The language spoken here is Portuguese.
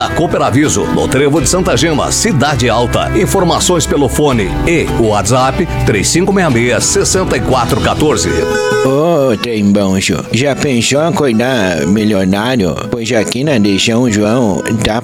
A Cooperaviso, no Trevo de Santa Gema, Cidade Alta. Informações pelo fone e o WhatsApp 3566-6414. Ô, trem bom, senhor. Já pensou em acordar milionário? Pois aqui na Deixão João tá